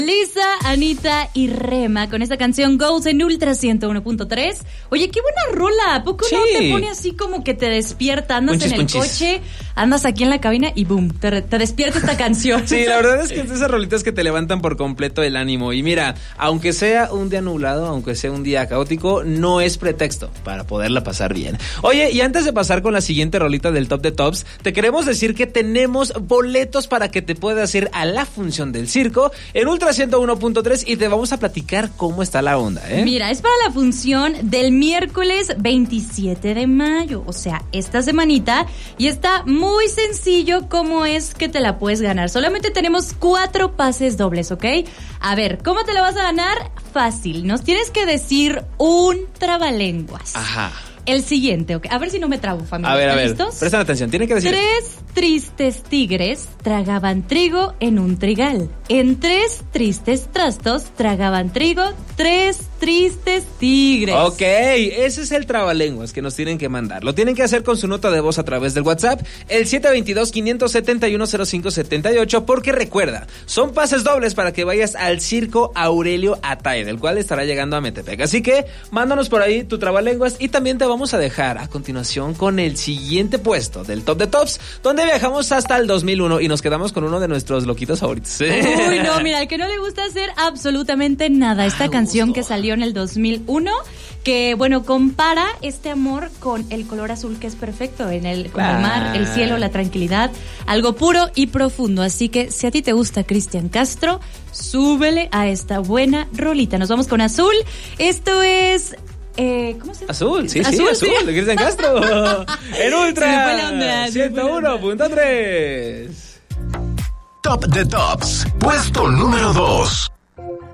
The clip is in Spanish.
Lisa, Anita y Rema con esta canción Goals en Ultra 101.3. Oye, qué buena rola. ¿A poco no te pone así como que te despierta? Andas punchis, en el coche, andas aquí en la cabina y boom, te despierta esta canción. Sí, la verdad es que es esas rolitas que te levantan por completo el ánimo. Y mira, aunque sea un día nublado, aunque sea un día caótico, no es pretexto para poderla pasar bien. Oye, y antes de pasar con la siguiente rolita del Top de Tops, te queremos decir que tenemos boletos para que te puedas ir a la función del circo en Ultra 101.3 y te vamos a platicar cómo está la onda, ¿eh? Mira, es para la función del miércoles 27 de mayo, o sea, esta semanita, y está muy sencillo cómo es que te la puedes ganar. Solamente tenemos 4 pases dobles, ¿ok? A ver, ¿cómo te la vas a ganar? Fácil, nos tienes que decir un trabalenguas. Ajá. El siguiente, ¿ok? A ver si no me trabo, familia. A ver, ¿listos? Prestan atención, tienen que decir. 3 tristes tigres tragaban trigo en un trigal. En 3 tristes trastos tragaban trigo 3 tristes tigres. Ok, ese es el trabalenguas que nos tienen que mandar. Lo tienen que hacer con su nota de voz a través del WhatsApp, el 722-571-0578, porque recuerda, son pases dobles para que vayas al Circo Aurelio Atay, del cual estará llegando a Metepec. Así que, mándanos por ahí tu trabalenguas y también te vamos a dejar a continuación con el siguiente puesto del Top de Tops, donde viajamos hasta el 2001 y nos quedamos con uno de nuestros loquitos favoritos. Uy, no, mira, al que no le gusta hacer absolutamente nada. Esta canción que salió en el 2001, que, bueno, compara este amor con el color azul que es perfecto, con el mar, el cielo, la tranquilidad, algo puro y profundo. Así que si a ti te gusta Cristian Castro, súbele a esta buena rolita. Nos vamos con Azul. Esto es... ¿cómo se llama? Azul, sí, Azul, de Cristian Castro. En Ultra 101.3. Top de Tops, puesto número 2.